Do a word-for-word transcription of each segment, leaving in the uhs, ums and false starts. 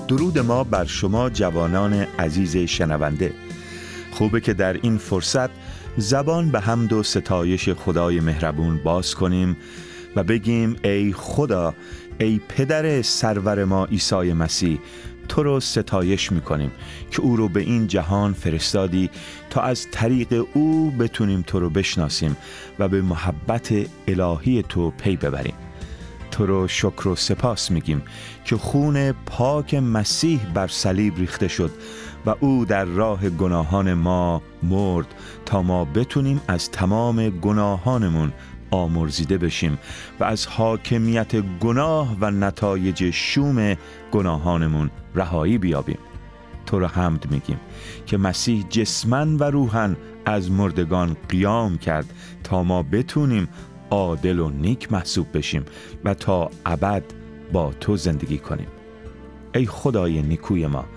درود ما بر شما جوانان عزیز شنونده. خوبه که در این فرصت زبان به حمد و ستایش خدای مهربون باز کنیم و بگیم ای خدا، ای پدر سرور ما عیسی مسیح، تو رو ستایش میکنیم که او رو به این جهان فرستادی تا از طریق او بتونیم تو رو بشناسیم و به محبت الهی تو پی ببریم. تو رو شکر و سپاس میگیم که خون پاک مسیح بر صلیب ریخته شد و او در راه گناهان ما مرد تا ما بتونیم از تمام گناهانمون آمرزیده بشیم و از حاکمیت گناه و نتایج شوم گناهانمون رهایی بیابیم. تو رو حمد میگیم که مسیح جسماً و روحاً از مردگان قیام کرد تا ما بتونیم عادل و نیک محسوب بشیم و تا ابد با تو زندگی کنیم. ای خدای نیکوی ما،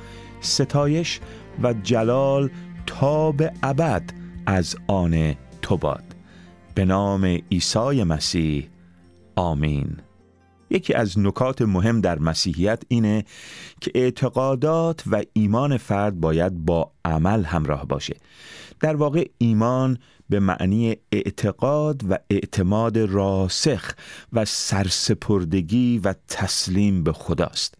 ستایش و جلال تا به ابد از آن تو باد. به نام عیسی مسیح، آمین. یکی از نکات مهم در مسیحیت اینه که اعتقادات و ایمان فرد باید با عمل همراه باشه. در واقع ایمان به معنی اعتقاد و اعتماد راسخ و سرسپردگی و تسلیم به خداست.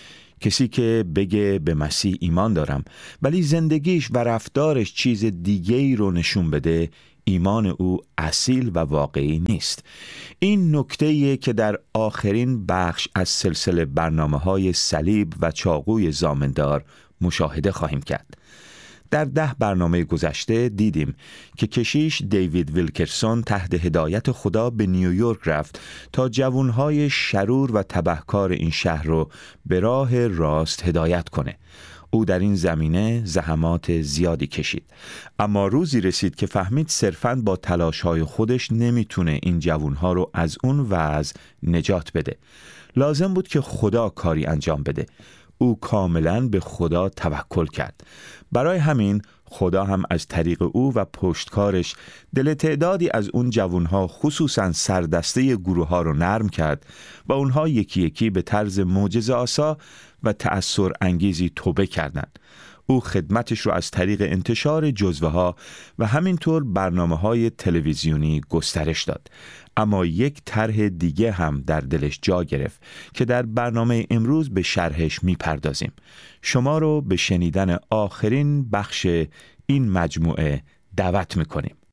کسی که بگه به مسیح ایمان دارم ولی زندگیش و رفتارش چیز دیگه‌ای رو نشون بده، ایمان او اصیل و واقعی نیست. این نکته‌ایه که در آخرین بخش از سلسله برنامه‌های صلیب و چاقوی زامندار مشاهده خواهیم کرد. در ده برنامه گذشته دیدیم که کشیش دیوید ویلکرسون تحت هدایت خدا به نیویورک رفت تا جوانهای شرور و تبهکار این شهر رو به راه راست هدایت کنه. او در این زمینه زحمات زیادی کشید، اما روزی رسید که فهمید صرفاً با تلاش‌های خودش نمیتونه این جوانها رو از اون وضع نجات بده. لازم بود که خدا کاری انجام بده. او کاملاً به خدا توکل کرد. برای همین خدا هم از طریق او و پشتکارش دل تعدادی از اون جوانها، خصوصاً سردسته گروه ها رو نرم کرد و اونها یکی یکی به طرز معجزه‌آسا و تأثیر انگیزی توبه کردند. او خدمتش رو از طریق انتشار جزوه ها و همینطور برنامه های تلویزیونی گسترش داد. اما یک طرح دیگه هم در دلش جا گرفت که در برنامه امروز به شرحش میپردازیم. شما رو به شنیدن آخرین بخش این مجموعه دعوت میکنیم.